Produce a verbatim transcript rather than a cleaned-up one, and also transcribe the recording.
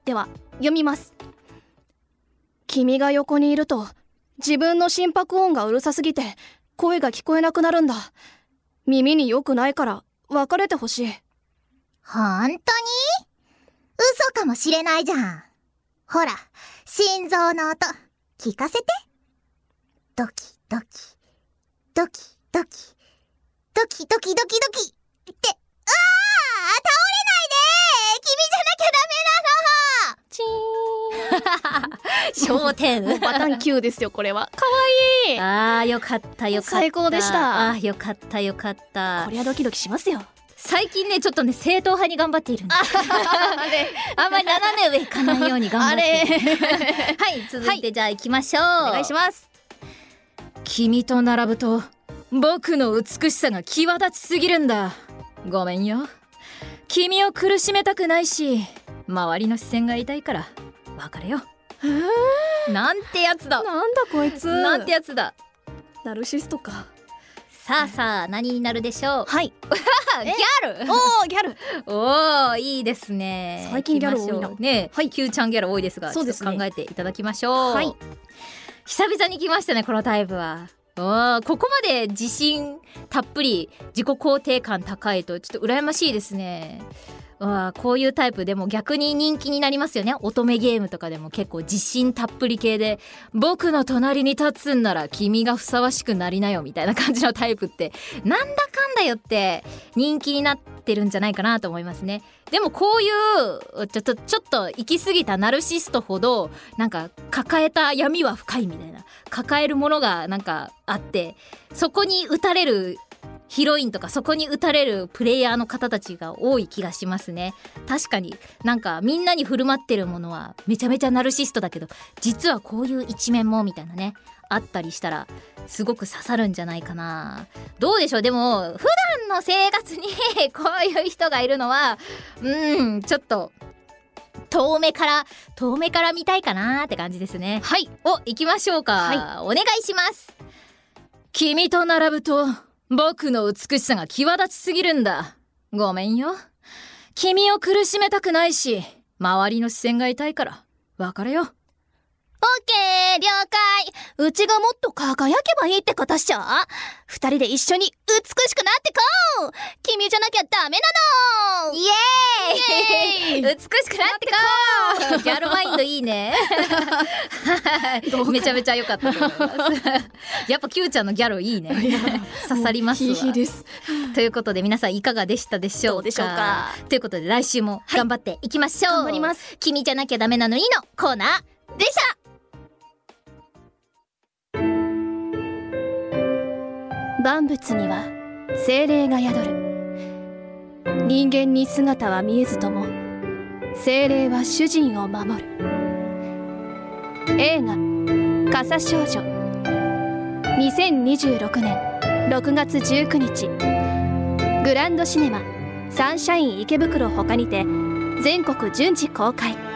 では読みます。君が横にいると自分の心拍音がうるさすぎて声が聞こえなくなるんだ。耳に良くないから別れてほしい。 ほんとに？嘘かもしれないじゃん。ほら、心臓の音聞かせて。ドキドキドキドキドキドキドキドキって、うわー、倒れないで。君じゃなきゃダメなの。 チーン焦点もうバタンきゅうですよこれは。かわいい。 あー、よかったよかった。 最高でした。 あー、よかったよかった。 こりゃドキドキしますよ。 最近ねちょっとね正統派に頑張っているんですあんまり斜め上いかないように頑張っているはい続いてじゃあ行きましょう、 お願いします。 君と並ぶと僕の美しさが際立ちすぎるんだ。ごめんよ。君を苦しめたくないし周りの視線が痛いから別れよう。なんてやつだ。 なんだこいつ。 なんてやつだ。 ナルシストか。 さあさあ何になるでしょう。 はい。 ギャル。 おーギャル。 おーいいですね。 最近ギャル多いなね。はい、キューちゃんギャル多いですが、 そうですね、 ちょっと考えていただきましょう。 はい。 久々に来ましたねこのタイプは。おーここまで自信たっぷり自己肯定感高いとちょっと羨ましいですね。わこういうタイプでも逆に人気になりますよね。乙女ゲームとかでも結構自信たっぷり系で僕の隣に立つんなら君がふさわしくなりなよみたいな感じのタイプってなんだかんだよって人気になってるんじゃないかなと思いますね。でもこういうちょっとちょっと行き過ぎたナルシストほどなんか抱えた闇は深いみたいな抱えるものがなんかあってそこに打たれるヒロインとかそこに打たれるプレイヤーの方たちが多い気がしますね。確かになんかみんなに振る舞ってるものはめちゃめちゃナルシストだけど実はこういう一面もみたいなねあったりしたらすごく刺さるんじゃないかな。どうでしょう。でも普段の生活にこういう人がいるのはうんちょっと遠目から遠目から見たいかなって感じですね。はいお行きましょうか、はい、お願いします。君と並ぶと僕の美しさが際立ちすぎるんだ。ごめんよ。君を苦しめたくないし周りの視線が痛いから別れよう。 オッケー了解。うちがもっと輝けばいいってことっしょ。二人で一緒に美しくなってこう。君じゃなきゃダメなの。 イエーイ美しくなってこうギャルマインドいいねめちゃめちゃ良かったと思いますやっぱ Q ちゃんのギャルいいね刺さりますわ。 ヒーヒーですということで皆さんいかがでしたでしょうか。 どうでしょうか。 ということで来週も頑張っていきましょう、 頑張ります。 君じゃなきゃダメなのにのコーナーでした。 万物には精霊が宿る。人間に姿は見えずとも精霊は主人を守る。映画傘少女にせんにじゅうろくねんろくがつじゅうくにちグランドシネマサンシャイン池袋他にて全国順次公開。